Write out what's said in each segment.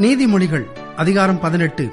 நீதிமொழிகள் அதிகாரம் 18.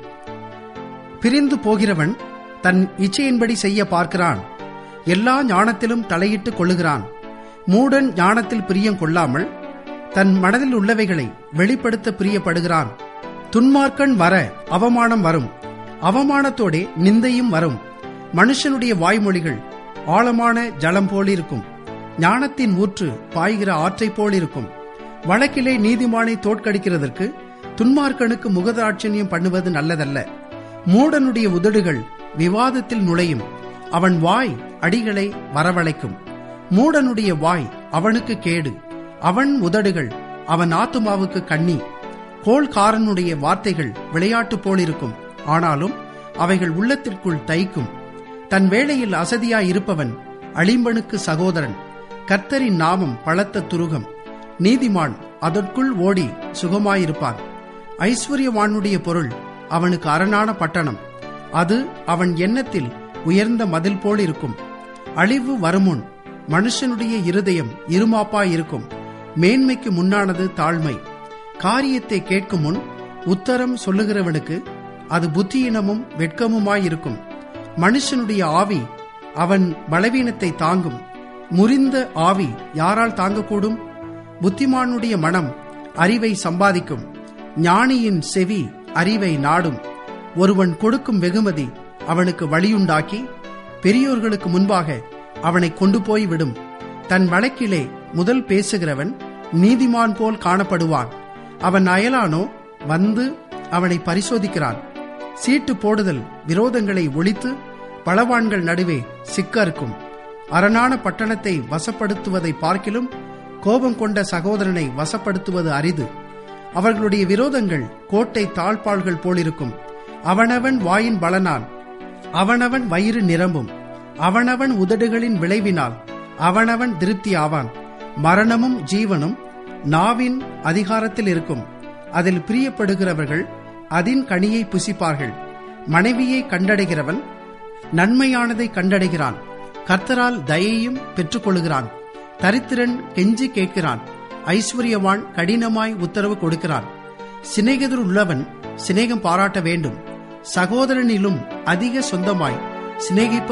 பிரிந்து போகிறவன் தன் இச்சையின்படி செய்ய பார்க்கிறான், எல்லா ஞானத்திலும் தலையிட்டுக் கொள்ளுகிறான். மூடன் ஞானத்தில் பிரியம் கொள்ளாமல் தன் மனதில் உள்ளவைகளை வெளிப்படுத்த பிரியப்படுகிறான். துன்மார்க்கன் வர அவமானம் வரும், அவமானத்தோடே நிந்தையும் வரும். மனுஷனுடைய வாய்மொழிகள் ஆழமான ஜலம் போலிருக்கும், ஞானத்தின் ஊற்று பாய்கிற ஆற்றை போலிருக்கும். வழக்கிலே நீதிமானை தோற்கடிக்கிறதற்கு துன்மார்க்கனுக்கு முகதாட்சணியம் பண்ணுவது நல்லதல்ல. மூடனுடைய உதடுகள் விவாதத்தில் நுழையும், அவன் வாய் அடிகளை வரவழைக்கும். மூடனுடைய வாய் அவனுக்கு கேடு, அவன் உதடுகள் அவன் ஆத்துமாவுக்கு கண்ணி. கோள்காரனுடைய வார்த்தைகள் விளையாட்டு போலிருக்கும், ஆனாலும் அவைகள் உள்ளத்திற்குள் தைக்கும். தன் வேளையில் அசதியாயிருப்பவன் அழிம்பனுக்கு சகோதரன். கர்த்தரின் நாமம் பலத்த துருகம், நீதிமான் அதற்குள் ஓடி சுகமாயிருப்பான். ஐஸ்வர்யவானுடைய பொருள் அவனுக்கு அரணான பட்டணம், அது அவன் எண்ணத்தில் உயர்ந்த மதில் போல் இருக்கும். அழிவு வருமுன் மனுஷனுடைய இருதயம் இருமாப்பாயிருக்கும், மேன்மைக்கு முன்னானது தாழ்மை. காரியத்தை கேட்கும் முன் உத்தரம் சொல்லுகிறவனுக்கு அது புத்தியினமும் வெட்கமுமாயிருக்கும். மனுஷனுடைய ஆவி அவன் பலவீனத்தை தாங்கும், முறிந்த ஆவி யாரால் தாங்கக்கூடும்? புத்திமானுடைய மனம் அறிவை சம்பாதிக்கும், ஞானியின் செவி அறிவை நாடும். ஒருவன் கொடுக்கும் வெகுமதி அவனுக்கு வழியுண்டாக்கி பெரியோர்களுக்கு முன்பாக அவனை கொண்டு போய் விடும். தன் வழக்கிலே முதல் பேசுகிறவன் நீதிமான் போல் காணப்படுவான், அவன் அயலானோ வந்து அவனை பரிசோதிக்கிறான். சீட்டு போடுதல் விரோதங்களை ஒழித்து பலவான்கள் நடுவே சிக்கறுக்கும். அரணான பட்டணத்தை வசப்படுத்துவதை பார்க்கிலும் கோபம் கொண்ட சகோதரனை வசப்படுத்துவது அரிது. அவர்களுடைய விரோதங்கள் கோட்டை தாழ்பாள்கள் போலிருக்கும். அவனவன் வாயின் பலனால் அவனவன் வயிறு நிரம்பும், அவனவன் உதடுகளின் விளைவினால் அவனவன் திருப்தி ஆவான். மரணமும் ஜீவனும் நாவின் அதிகாரத்தில் இருக்கும், அதில் பிரியப்படுகிறவர்கள் அதின் கனியை புசிப்பார்கள். மனைவியை கண்டடைகிறவன் நன்மையானதை கண்டடைகிறான், கர்த்தரால் தயையும் பெற்றுக்கொள்கிறான். தரித்திரன் கெஞ்சி கேட்கிறான், ஐஸ்வர்யவான் கடினமாய் உத்தரவு கொடுக்கிறான். சிநேகிதர் உள்ளவன் சிநேகம் பாராட்ட வேண்டும், சகோதரனிலும் அதிக சொந்தமாய் சிநேகிப்ப